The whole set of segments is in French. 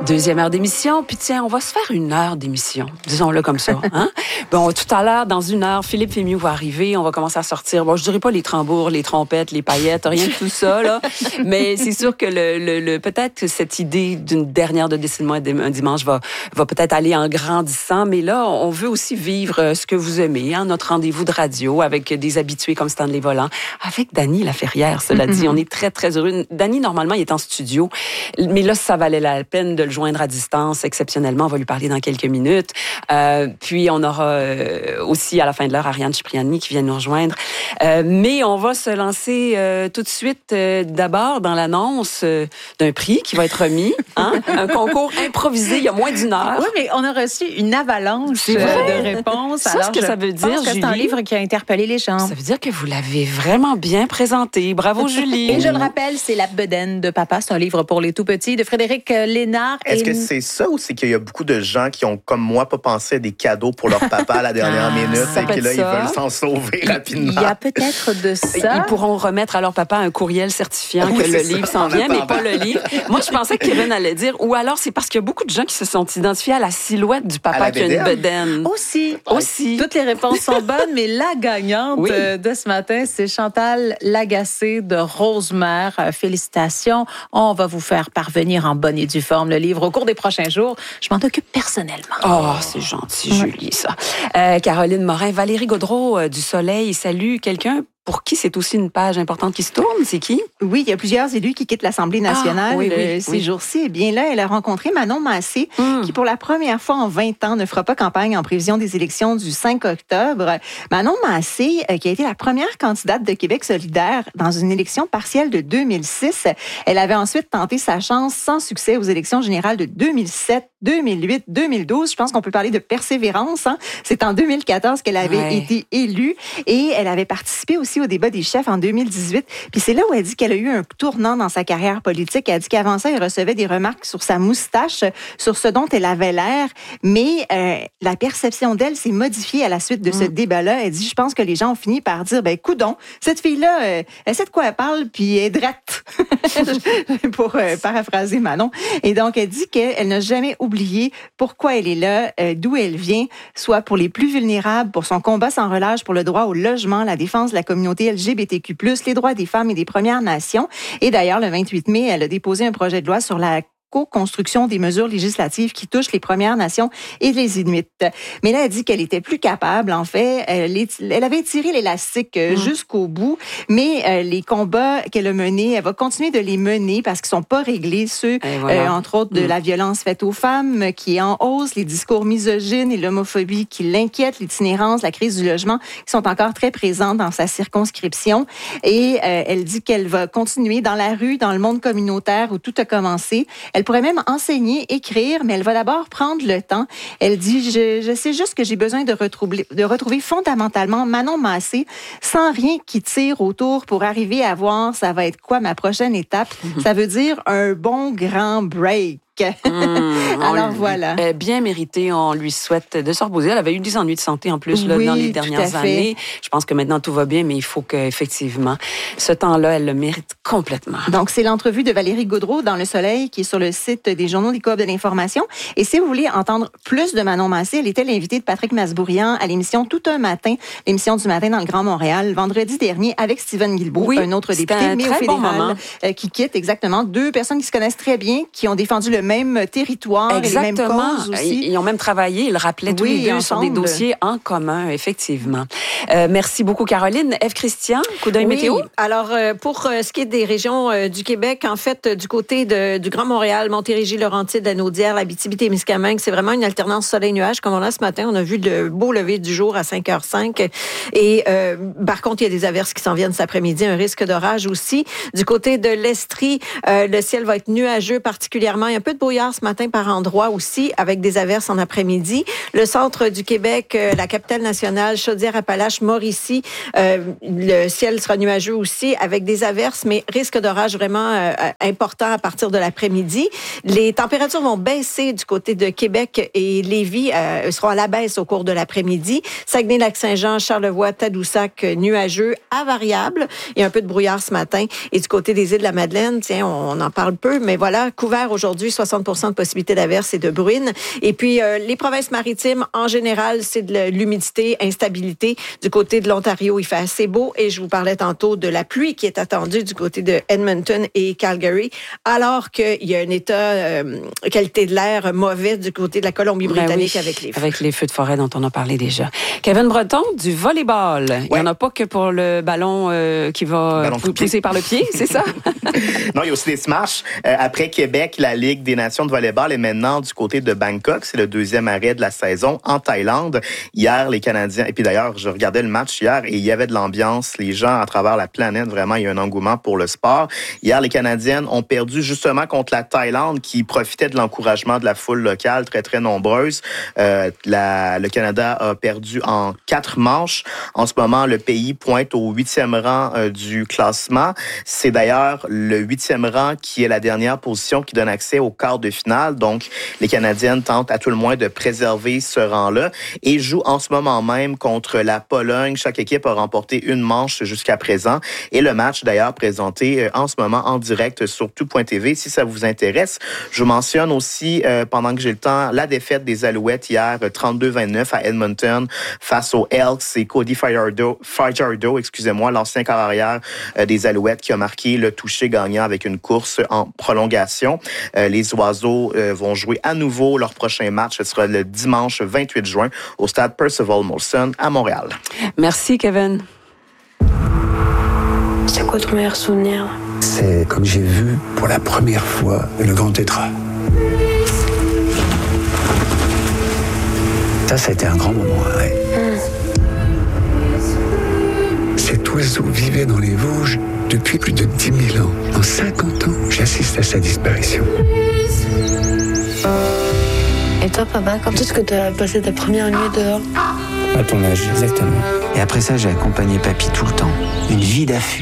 Deuxième heure d'émission, puis tiens, on va se faire une heure d'émission, disons-le comme ça. Hein? Bon, tout à l'heure, dans une heure, Philippe Fémieux va arriver, on va commencer à sortir, bon, je dirais pas les tambours, les trompettes, les paillettes, rien de tout ça, là, mais c'est sûr que peut-être que cette idée d'une dernière de décilement un dimanche va peut-être aller en grandissant, mais là, on veut aussi vivre ce que vous aimez, hein, notre rendez-vous de radio avec des habitués comme Stanley Volant, avec Dany Laferrière, cela dit, on est très, très heureux. Dany, normalement, il est en studio, mais là, ça valait la peine de le joindre à distance exceptionnellement. On va lui parler dans quelques minutes. Puis, on aura aussi, à la fin de l'heure, Ariane Cipriani qui vient nous rejoindre. Mais on va se lancer tout de suite d'abord dans l'annonce d'un prix qui va être remis. Hein? Un concours improvisé il y a moins d'une heure. Oui, mais on a reçu une avalanche de réponses. C'est ce que ça veut dire, Julie. C'est un livre qui a interpellé les gens. Ça veut dire que vous l'avez vraiment bien présenté. Bravo, Julie. Et je le rappelle, c'est La bedaine de papa. C'est un livre pour les tout-petits de Frédéric Lénard. Est-ce que c'est ça ou c'est qu'il y a beaucoup de gens qui ont, comme moi, pas pensé à des cadeaux pour leur papa à la dernière minute et que là, ils veulent s'en sauver rapidement? Il y a peut-être de ça. Ils pourront remettre à leur papa un courriel certifiant que le livre s'en vient, mais pas le livre. Moi, je pensais que Kevin allait dire, ou alors c'est parce qu'il y a beaucoup de gens qui se sont identifiés à la silhouette du papa qui a une bedaine. Aussi. Toutes les réponses sont bonnes, mais la gagnante de ce matin, c'est Chantal Lagacé de Rosemère. Félicitations. On va vous faire parvenir en bonne et due forme le livre au cours des prochains jours. Je m'en occupe personnellement. Oh, c'est gentil, Julie, ça. Caroline Morin, Valérie Gaudreau du Soleil, salut. Quelqu'un pour qui c'est aussi une page importante qui se tourne? C'est qui? Oui, il y a plusieurs élus qui quittent l'Assemblée nationale ces jours-ci. Eh bien là, elle a rencontré Manon Massé, qui pour la première fois en 20 ans ne fera pas campagne en prévision des élections du 5 octobre. Manon Massé, qui a été la première candidate de Québec solidaire dans une élection partielle de 2006. Elle avait ensuite tenté sa chance sans succès aux élections générales de 2007, 2008, 2012. Je pense qu'on peut parler de persévérance. Hein? C'est en 2014 qu'elle avait été élue et elle avait participé aussi au débat des chefs en 2018. Puis c'est là où elle dit qu'elle a eu un tournant dans sa carrière politique. Elle a dit qu'avant ça, elle recevait des remarques sur sa moustache, sur ce dont elle avait l'air, mais la perception d'elle s'est modifiée à la suite de ce débat-là. Elle dit, je pense que les gens ont fini par dire, ben coudon, cette fille-là, elle sait de quoi elle parle, puis elle est drette, pour paraphraser Manon. Et donc, elle dit qu'elle n'a jamais oublié pourquoi elle est là, d'où elle vient, soit pour les plus vulnérables, pour son combat sans relâche pour le droit au logement, la défense de la communauté LGBTQ+, les droits des femmes et des Premières Nations. Et d'ailleurs, le 28 mai, elle a déposé un projet de loi sur la co-construction des mesures législatives qui touchent les Premières Nations et les Inuits. Mais là, elle dit qu'elle était plus capable, en fait. Elle avait tiré l'élastique jusqu'au bout, mais les combats qu'elle a menés, elle va continuer de les mener parce qu'ils sont pas réglés, ceux, entre autres, de la violence faite aux femmes qui est en hausse, les discours misogynes et l'homophobie qui l'inquiètent, l'itinérance, la crise du logement qui sont encore très présents dans sa circonscription. Et elle dit qu'elle va continuer dans la rue, dans le monde communautaire où tout a commencé. Elle pourrait même enseigner, écrire, mais elle va d'abord prendre le temps. Elle dit, je sais juste que j'ai besoin de retrouver fondamentalement Manon Massé sans rien qui tire autour pour arriver à voir ça va être quoi ma prochaine étape. Ça veut dire un bon grand break. Alors voilà. Bien mérité, on lui souhaite de se reposer. Elle avait eu des ennuis de santé en plus dans les dernières années. Je pense que maintenant tout va bien, mais il faut qu'effectivement, ce temps-là, elle le mérite complètement. Donc, c'est l'entrevue de Valérie Gaudreau dans Le Soleil qui est sur le site des journaux des Coop de l'Information. Et si vous voulez entendre plus de Manon Massé, elle était l'invitée de Patrick Masbourian à l'émission Tout un matin, l'émission du matin dans le Grand Montréal, vendredi dernier avec Stephen Guilbeault, un autre député, mais au fédéral, qui quitte exactement. Deux personnes qui se connaissent très bien, qui ont défendu le même territoire et les mêmes causes aussi. Ils ont même travaillé, ils rappelaient tous les deux sur des dossiers en commun, effectivement. Merci beaucoup, Caroline. Ève Christian, coup d'œil météo? Alors, pour ce qui est des régions du Québec, en fait, du côté du Grand Montréal, Montérégie, Laurentides, la Naudière, l'Abitibi-Témiscamingue, c'est vraiment une alternance soleil-nuage. Comme on a ce matin, on a vu le beau lever du jour à 5h05. Et par contre, il y a des averses qui s'en viennent cet après-midi, un risque d'orage aussi. Du côté de l'Estrie, le ciel va être nuageux particulièrement. Il y a un peu de brouillard ce matin par endroits aussi, avec des averses en après-midi. Le centre du Québec, la capitale nationale, Chaudière-Appalaches, Mauricie, le ciel sera nuageux aussi, avec des averses, mais risque d'orage vraiment important à partir de l'après-midi. Les températures vont baisser du côté de Québec et Lévis, seront à la baisse au cours de l'après-midi. Saguenay-Lac-Saint-Jean, Charlevoix, Tadoussac, nuageux à variable. Il y a un peu de brouillard ce matin. Et du côté des îles de la Madeleine, tiens, on en parle peu, mais voilà, couvert aujourd'hui, 60 60% de possibilité d'averse et de bruine. Et puis, les provinces maritimes, en général, c'est de l'humidité, instabilité. Du côté de l'Ontario, il fait assez beau. Et je vous parlais tantôt de la pluie qui est attendue du côté de Edmonton et Calgary, alors qu'il y a un état qualité de l'air mauvais du côté de la Colombie-Britannique avec les feux. Avec les feux de forêt dont on a parlé déjà. Kevin Breton, du volleyball. Il n'y en a pas que pour le ballon qui va pousser par le pied, c'est ça? Non, il y a aussi des smash. Après Québec, la Ligue des nations de volleyball est maintenant du côté de Bangkok. C'est le deuxième arrêt de la saison en Thaïlande. Hier, les Canadiens... Et puis d'ailleurs, je regardais le match hier et il y avait de l'ambiance. Les gens à travers la planète, vraiment, il y a un engouement pour le sport. Hier, les Canadiennes ont perdu justement contre la Thaïlande qui profitait de l'encouragement de la foule locale très, très nombreuse. Le Canada a perdu en 4 manches. En ce moment, le pays pointe au 8e rang du classement. C'est d'ailleurs le 8e rang qui est la dernière position qui donne accès au quart de finale. Donc, les Canadiennes tentent à tout le moins de préserver ce rang-là et jouent en ce moment même contre la Pologne. Chaque équipe a remporté une manche jusqu'à présent. Et le match, d'ailleurs, présenté en ce moment en direct sur tout.tv, si ça vous intéresse. Je mentionne aussi, pendant que j'ai le temps, la défaite des Alouettes hier, 32-29 à Edmonton face aux Elks. C'est Cody Fajardo, l'ancien quart arrière des Alouettes qui a marqué le toucher gagnant avec une course en prolongation. Les Oiseaux vont jouer à nouveau leur prochain match. Ce sera le dimanche 28 juin au stade Percival Molson à Montréal. Merci, Kevin. C'est quoi ton meilleur souvenir? C'est comme j'ai vu pour la première fois le grand tétra. Ça a été un grand moment, ouais. Cet oiseau vivait dans les Vosges depuis plus de 10 000 ans. En 50 ans, j'assiste à sa disparition. Et toi, papa, quand est-ce que tu as passé ta première nuit dehors? À ton âge, exactement. Et après ça, j'ai accompagné papy tout le temps. Une vie d'affût.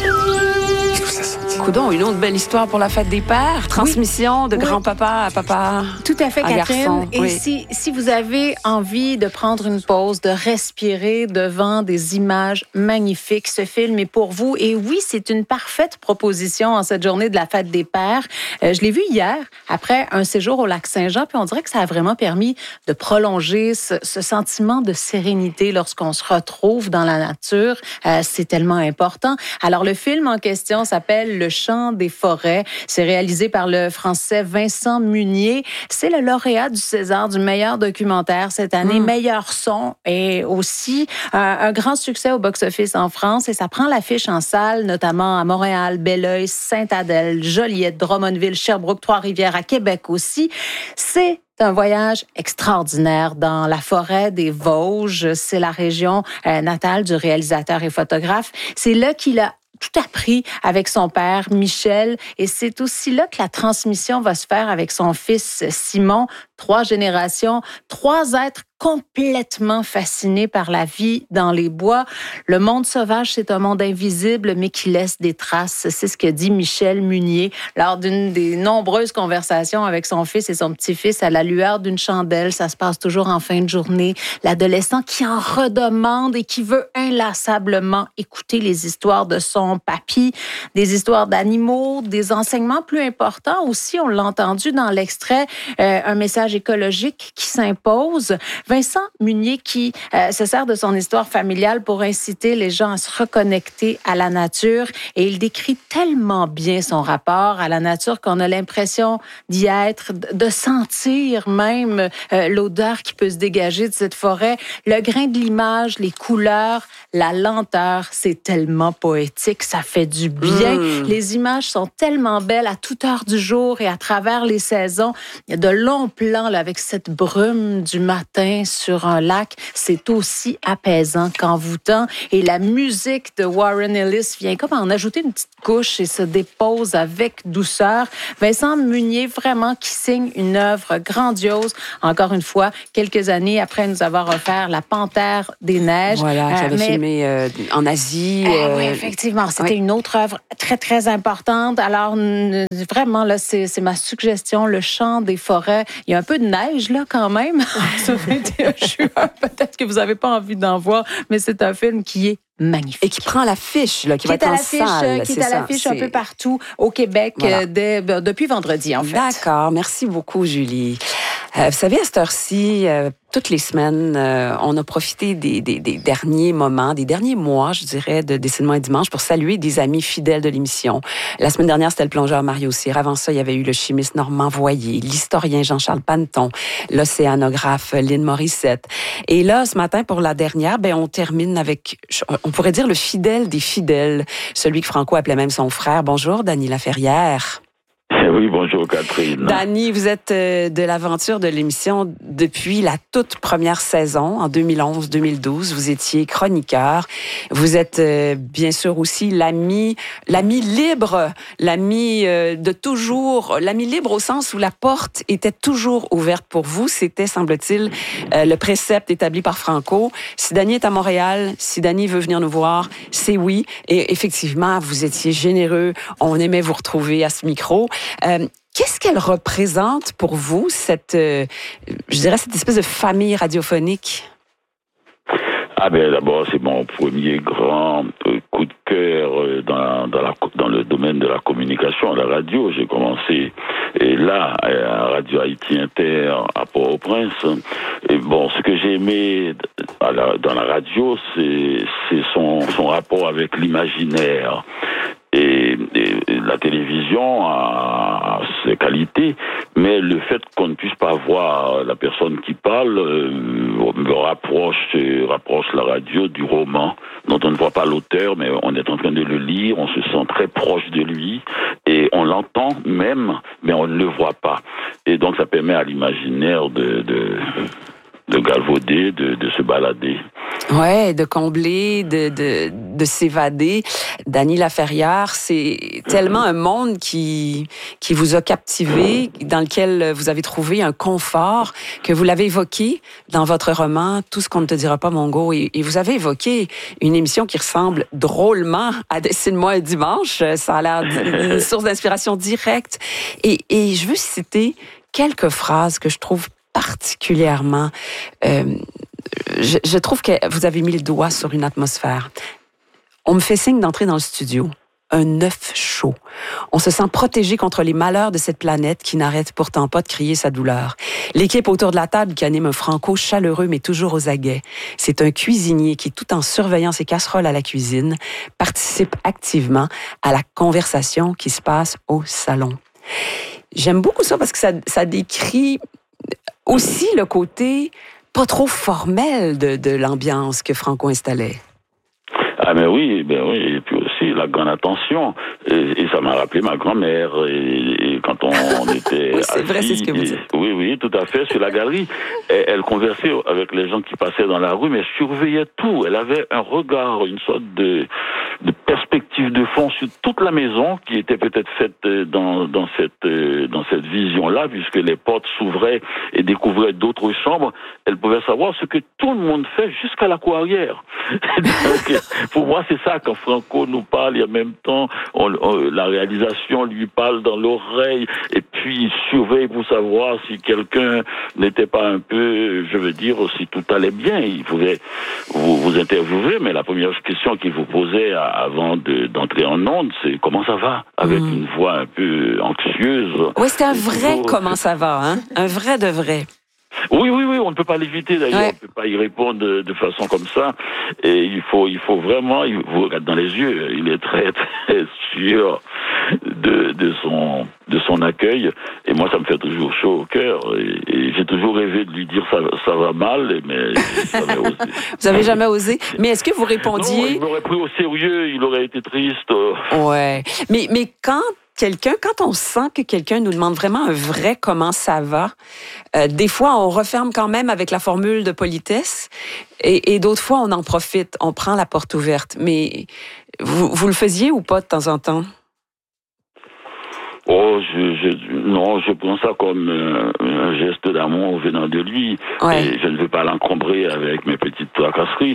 Coudon, une autre belle histoire pour la fête des pères. Transmission de grand-papa à papa. Tout à fait, Catherine. Garçon. Et si vous avez envie de prendre une pause, de respirer devant des images magnifiques, ce film est pour vous. Et oui, c'est une parfaite proposition en cette journée de la fête des pères. Je l'ai vu hier, après un séjour au Lac-Saint-Jean, puis on dirait que ça a vraiment permis de prolonger ce sentiment de sérénité lorsqu'on se retrouve dans la nature. C'est tellement important. Alors, le film en question s'appelle Le Chant des forêts. C'est réalisé par le Français Vincent Munier. C'est le lauréat du César du meilleur documentaire cette année, meilleur son, et aussi un grand succès au box-office en France. Et ça prend l'affiche en salle, notamment à Montréal, Belleuil, Sainte-Adèle, Joliette, Drummondville, Sherbrooke, Trois-Rivières, à Québec aussi. C'est un voyage extraordinaire dans la forêt des Vosges. C'est la région natale du réalisateur et photographe. C'est là qu'il a tout appris avec son père, Michel, et c'est aussi là que la transmission va se faire avec son fils, Simon. 3 générations, 3 êtres complètement fascinés par la vie dans les bois. Le monde sauvage, c'est un monde invisible, mais qui laisse des traces. C'est ce que dit Michel Munier lors d'une des nombreuses conversations avec son fils et son petit-fils à la lueur d'une chandelle. Ça se passe toujours en fin de journée. L'adolescent qui en redemande et qui veut inlassablement écouter les histoires de son papy, des histoires d'animaux, des enseignements plus importants aussi. On l'a entendu dans l'extrait, un message écologique qui s'impose. Vincent Munier qui se sert de son histoire familiale pour inciter les gens à se reconnecter à la nature, et il décrit tellement bien son rapport à la nature qu'on a l'impression d'y être, de sentir même l'odeur qui peut se dégager de cette forêt, le grain de l'image, les couleurs, la lenteur, c'est tellement poétique, ça fait du bien. Les images sont tellement belles à toute heure du jour et à travers les saisons. Il y a de longs plans là, avec cette brume du matin sur un lac. C'est aussi apaisant qu'envoûtant. Et la musique de Warren Ellis vient comme en ajouter une petite couche et se dépose avec douceur. Vincent Munier, vraiment, qui signe une œuvre grandiose. Encore une fois, quelques années après nous avoir offert La Panthère des Neiges. Voilà, qui avait filmé en Asie. Oui, effectivement. C'était une autre œuvre très, très importante. Alors, vraiment, là, c'est ma suggestion, Le Chant des forêts. Il y a un peu de neige, là, quand même, ce 21 juin. Peut-être que vous n'avez pas envie d'en voir, mais c'est un film qui est magnifique. Et qui prend l'affiche, là, qui va être en salle. Qui est à l'affiche un peu partout au Québec depuis vendredi, en fait. D'accord. Merci beaucoup, Julie. Vous savez, à cette heure-ci, toutes les semaines, on a profité des derniers moments, des derniers mois, je dirais, de Décidément un dimanche pour saluer des amis fidèles de l'émission. La semaine dernière, c'était le plongeur Mario Cyr. Avant ça, il y avait eu le chimiste Normand Voyer, l'historien Jean-Charles Panneton, l'océanographe Lynn Morissette. Et là, ce matin, pour la dernière, on termine avec, on pourrait dire, le fidèle des fidèles, celui que Franco appelait même son frère. Bonjour, Dany Laferrière. Oui, bonjour Catherine. Dany, vous êtes de l'aventure de l'émission depuis la toute première saison, en 2011-2012. Vous étiez chroniqueur. Vous êtes bien sûr aussi l'ami libre, l'ami de toujours, l'ami libre au sens où la porte était toujours ouverte pour vous. C'était, semble-t-il, le précepte établi par Franco. Si Dany est à Montréal, si Dany veut venir nous voir, c'est oui. Et effectivement, vous étiez généreux. On aimait vous retrouver à ce micro. Qu'est-ce qu'elle représente pour vous, cette espèce de famille radiophonique? D'abord, c'est mon premier grand coup de cœur dans le domaine de la communication, à la radio. J'ai commencé là, à Radio Haïti Inter, à Port-au-Prince. Et ce que j'ai aimé dans la radio, c'est son rapport avec l'imaginaire. Et la télévision a ses qualités, mais le fait qu'on ne puisse pas voir la personne qui parle me rapproche la radio du roman, dont on ne voit pas l'auteur, mais on est en train de le lire, on se sent très proche de lui, et on l'entend même, mais on ne le voit pas. Et donc ça permet à l'imaginaire de galvauder, de se balader. Ouais, de combler, de s'évader. Dany Laferrière, c'est tellement un monde qui vous a captivé, dans lequel vous avez trouvé un confort, que vous l'avez évoqué dans votre roman Tout ce qu'on ne te dira pas, Mongo. Et vous avez évoqué une émission qui ressemble drôlement à Décide-moi un dimanche. Ça a l'air d'une source d'inspiration directe. Et je veux citer quelques phrases que je trouve particulièrement... Je trouve que vous avez mis le doigt sur une atmosphère. On me fait signe d'entrer dans le studio. Un œuf chaud. On se sent protégé contre les malheurs de cette planète qui n'arrête pourtant pas de crier sa douleur. L'équipe autour de la table qui anime un Franco chaleureux mais toujours aux aguets. C'est un cuisinier qui, tout en surveillant ses casseroles à la cuisine, participe activement à la conversation qui se passe au salon. J'aime beaucoup ça parce que ça décrit aussi le côté pas trop formel de l'ambiance que Franco installait. Oui, et puis aussi la grande attention, et ça m'a rappelé ma grand-mère, et quand on était oui, c'est vrai, c'est ce que vous dites. Oui, tout à fait, sur la galerie, elle conversait avec les gens qui passaient dans la rue, mais surveillait tout, elle avait un regard, une sorte de perspective de fond sur toute la maison, qui était peut-être faite dans cette vision-là, puisque les portes s'ouvraient et découvraient d'autres chambres, elle pouvait savoir ce que tout le monde fait jusqu'à la cour arrière. Donc, pour moi, c'est ça, quand Franco nous parle, et en même temps, la réalisation lui parle dans l'oreille, et puis il surveille pour savoir si quelqu'un n'était pas un peu, si tout allait bien. Il pouvait vous interviewer, mais la première question qu'il vous posait avant d'entrer en onde, c'est comment ça va, avec une voix un peu anxieuse. Oui, c'était un vrai comment ça va, hein? Un vrai de vrai. Oui, on ne peut pas l'éviter d'ailleurs, on ne peut pas y répondre de façon comme ça. Et il faut vraiment, il vous regarde dans les yeux, il est très très sûr de son accueil. Et moi, ça me fait toujours chaud au cœur. Et j'ai toujours rêvé de lui dire ça va mal, mais j'ai jamais osé. Vous n'avez jamais osé. Mais est-ce que vous répondiez? Non, il m'aurait pris au sérieux, il aurait été triste. Ouais. Mais quand on sent que quelqu'un nous demande vraiment un vrai comment ça va, des fois, on referme quand même avec la formule de politesse et d'autres fois, on en profite, on prend la porte ouverte. Mais vous le faisiez ou pas de temps en temps? Oh, non, je prends ça comme un geste d'amour venant de lui. Ouais. Et je ne veux pas l'encombrer avec mes petites tracasseries.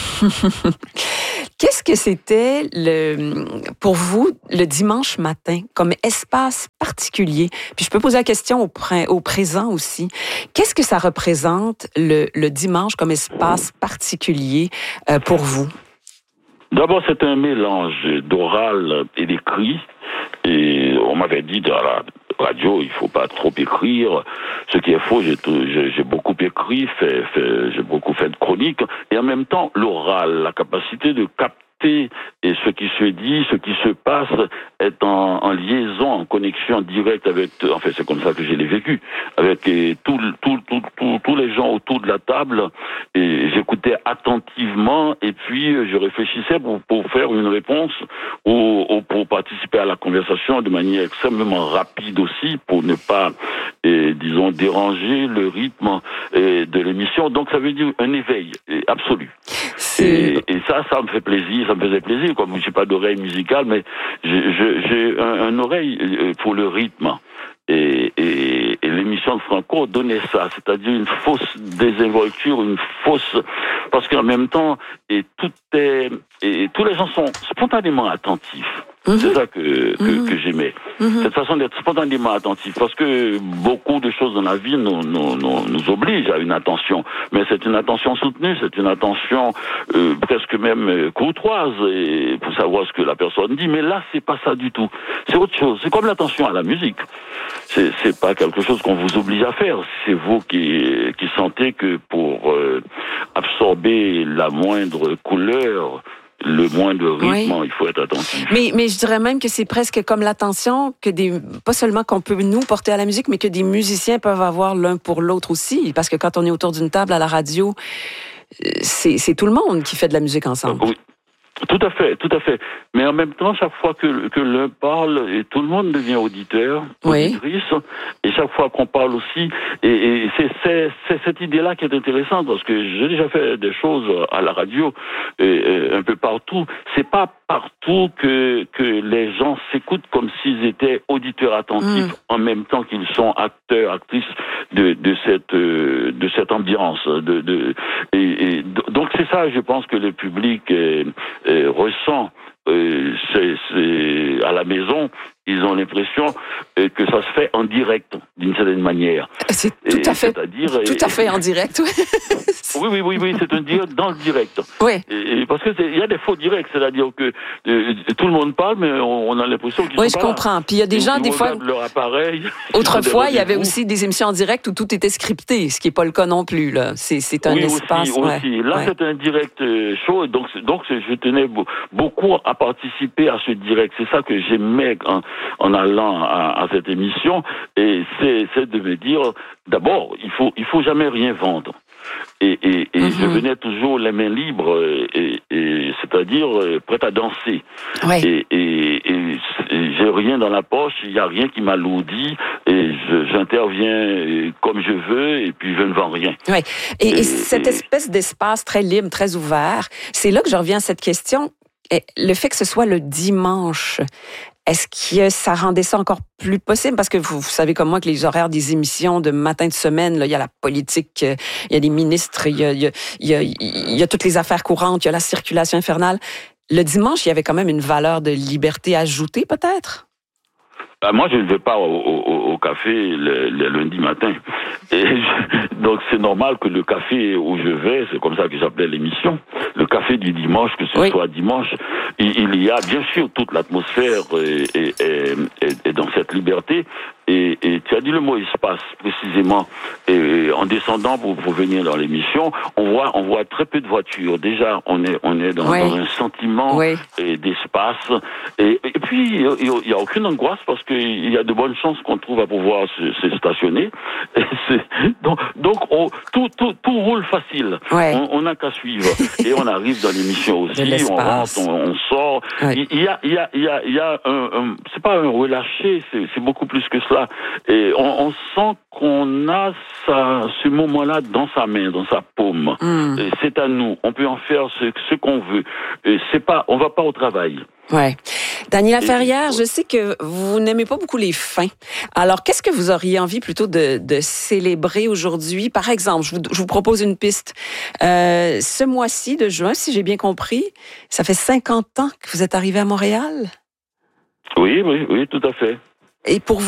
Qu'est-ce que c'était pour vous le dimanche matin comme espace particulier? Puis je peux poser la question au présent aussi. Qu'est-ce que ça représente le dimanche comme espace particulier pour vous? D'abord, c'est un mélange d'oral et d'écrit. Et on m'avait dit dans la radio, il faut pas trop écrire. Ce qui est faux, j'ai beaucoup écrit, j'ai beaucoup fait de chroniques. Et en même temps, l'oral, la capacité de capter et ce qui se dit, ce qui se passe est en liaison, en connexion directe avec, en fait, c'est comme ça que je l'ai vécu, avec tous les gens autour de la table, et j'écoutais attentivement, et puis je réfléchissais pour faire une réponse ou pour participer à la conversation de manière extrêmement rapide aussi, pour ne pas, disons, déranger le rythme de l'émission. Donc ça veut dire un éveil absolu. Et ça me fait plaisir, ça me faisait plaisir. Comme je n'ai pas d'oreille musicale, mais j'ai un oreille pour le rythme. Et l'émission de Franco donnait ça, c'est-à-dire une fausse désinvolture, une fausse... Parce qu'en même temps, tous les gens sont spontanément attentifs. C'est ça que j'aimais. Cette façon d'être spontanément attentif. Parce que beaucoup de choses dans la vie nous obligent à une attention. Mais c'est une attention soutenue, c'est une attention presque même courtoise pour savoir ce que la personne dit. Mais là, c'est pas ça du tout. C'est autre chose. C'est comme l'attention à la musique. C'est pas quelque chose qu'on vous oblige à faire. C'est vous qui sentez que pour absorber la moindre couleur, le moindre rythme, il faut être attentif. Mais je dirais même que c'est presque comme l'attention que pas seulement qu'on peut nous porter à la musique, mais que des musiciens peuvent avoir l'un pour l'autre aussi. Parce que quand on est autour d'une table à la radio, c'est tout le monde qui fait de la musique ensemble. Oui. Tout à fait. Mais en même temps, chaque fois que l'un parle, et tout le monde devient auditeur, auditrice, et chaque fois qu'on parle aussi, et c'est cette idée-là qui est intéressante, parce que j'ai déjà fait des choses à la radio, un peu partout. C'est pas partout que les gens s'écoutent comme s'ils étaient auditeurs attentifs, en même temps qu'ils sont acteurs, actrices de cette ambiance. Donc c'est ça, je pense que le public ressent. C'est à la maison, ils ont l'impression que ça se fait en direct, d'une certaine manière. C'est tout à fait en direct. Oui, c'est un direct dans le direct. Oui. Et parce que il y a des faux directs, c'est-à-dire que tout le monde parle, mais on a l'impression qu'ils sont pas là. Oui, je comprends. Puis il y a des gens, des fois... leur appareil. Autrefois, il y avait aussi des émissions en direct où tout était scripté, ce qui n'est pas le cas non plus, là. C'est un espace... Aussi. Là, c'est un direct chaud, donc je tenais beaucoup à participer à ce direct. C'est ça que j'aimais en allant à cette émission, et c'est de me dire, d'abord, il faut jamais rien vendre. Et je venais toujours les mains libres, c'est-à-dire prête à danser. Ouais. Et j'ai rien dans la poche, il n'y a rien qui m'alourdit, et j'interviens comme je veux, et puis je ne vends rien. Ouais. Et cette espèce d'espace très libre, très ouvert, c'est là que je reviens à cette question. Le fait que ce soit le dimanche, est-ce que ça rendait ça encore plus possible? Parce que vous savez comme moi que les horaires des émissions de matin de semaine, là, il y a la politique, il y a les ministres, il y a toutes les affaires courantes, il y a la circulation infernale. Le dimanche, il y avait quand même une valeur de liberté ajoutée, peut-être? Moi, je ne vais pas au café le lundi matin. Donc, c'est normal que le café où je vais, c'est comme ça que j'appelais l'émission, le café du dimanche, que ce soit dimanche, il y a bien sûr toute l'atmosphère et dans cette liberté. Et tu as dit le mot espace, précisément. Et en descendant pour venir dans l'émission, on voit très peu de voitures. Déjà, on est dans un sentiment d'espace. Et puis, il n'y a aucune angoisse parce qu'il y a de bonnes chances qu'on trouve à pouvoir se stationner. Donc, tout roule facile. Ouais. On n'a qu'à suivre. Et on arrive dans l'émission aussi, on rentre, on sort. Ouais. Il y a c'est pas un relâché, c'est beaucoup plus que cela. Et on sent qu'on a ce moment-là dans sa main, dans sa paume. Et c'est à nous. On peut en faire ce qu'on veut. Et on va pas au travail. Ouais. Daniela Ferrière, je sais que vous n'aimez pas beaucoup les fins. Alors, qu'est-ce que vous auriez envie plutôt de célébrer aujourd'hui? Par exemple, je vous propose une piste. Ce mois-ci de juin, si j'ai bien compris, ça fait 50 ans que vous êtes arrivé à Montréal? Oui, tout à fait. Et pour